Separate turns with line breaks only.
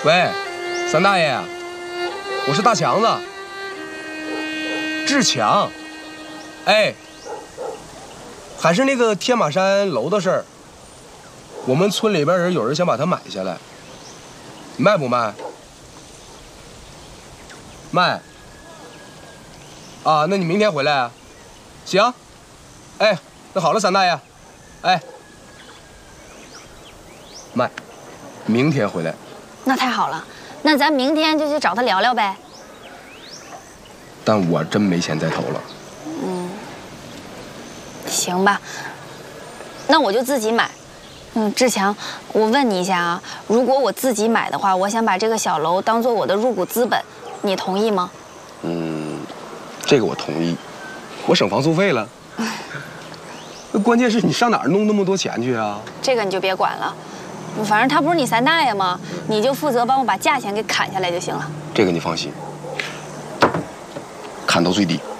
喂，三大爷，我是大强子，志强。哎，还是那个天马山楼的事儿。我们村里边人有人想把它买下来，卖不卖？卖。啊，那你明天回来啊？行。哎，那好了，三大爷。哎，卖，明天回来。
那太好了，那咱明天就去找他聊聊呗。
但我真没钱再投了。
行吧，那我就自己买。志强，我问你一下啊，如果我自己买的话，我想把这个小楼当做我的入股资本，你同意吗？
这个我同意，我省房租费了。那关键是你上哪儿弄那么多钱去啊？
这个你就别管了，反正他不是你三大爷吗？你就负责帮我把价钱给砍下来就行了。
这个你放心，砍到最低。